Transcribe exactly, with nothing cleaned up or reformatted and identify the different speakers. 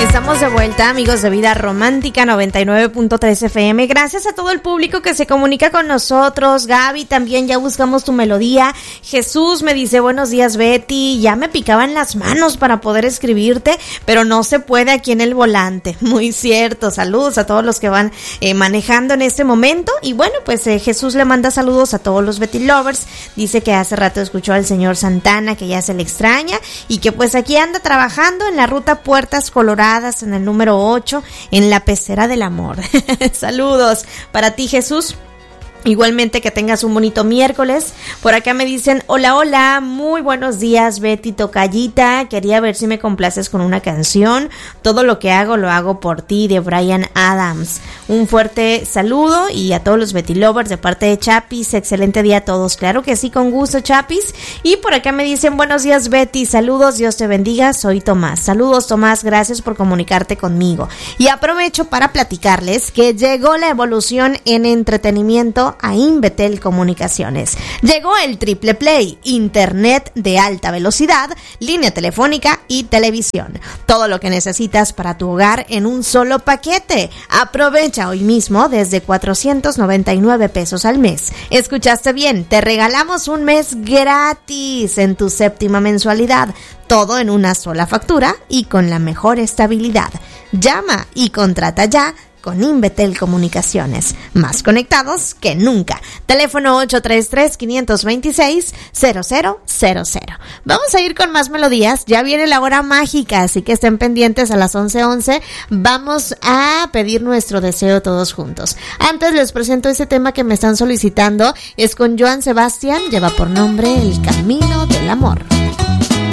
Speaker 1: Estamos de vuelta, amigos de Vida Romántica noventa y nueve punto tres F M. Gracias a todo el público que se comunica con nosotros. Gaby, también ya buscamos tu melodía. Jesús me dice, buenos días, Betty. Ya me picaban las manos para poder escribirte, pero no se puede aquí en el volante. Muy cierto. Saludos a todos los que van eh, manejando en este momento. Y bueno, pues eh, Jesús le manda saludos a todos los Betty Lovers. Dice que hace rato escuchó al señor Santana, que ya se le extraña, y que pues aquí anda trabajando en la ruta Puertas Coloradas, en el número ocho, en la Pecera del Amor. Saludos para ti, Jesús. Igualmente que tengas un bonito miércoles. Por acá me dicen, hola, hola, muy buenos días, Betty Tocayita. Quería ver si me complaces con una canción. Todo lo que hago, lo hago por ti, de Bryan Adams. Un fuerte saludo y a todos los Betty Lovers de parte de Chapis. Excelente día a todos. Claro que sí, con gusto, Chapis. Y por acá me dicen, buenos días, Betty. Saludos, Dios te bendiga. Soy Tomás. Saludos, Tomás. Gracias por comunicarte conmigo. Y aprovecho para platicarles que llegó la evolución en entretenimiento a Invetel Comunicaciones. Llegó el Triple Play, internet de alta velocidad, línea telefónica y televisión. Todo lo que necesitas para tu hogar en un solo paquete. Aprovecha hoy mismo desde cuatrocientos noventa y nueve pesos al mes. Escuchaste bien, te regalamos un mes gratis en tu séptima mensualidad. Todo en una sola factura y con la mejor estabilidad. Llama y contrata ya con Invetel Comunicaciones, más conectados que nunca. Teléfono ocho tres tres, cinco dos seis, cero cero cero cero. Vamos a ir con más melodías, ya viene la hora mágica, así que estén pendientes a las once once. Vamos a pedir nuestro deseo todos juntos. Antes les presento ese tema que me están solicitando, es con Joan Sebastián, lleva por nombre El Camino del Amor.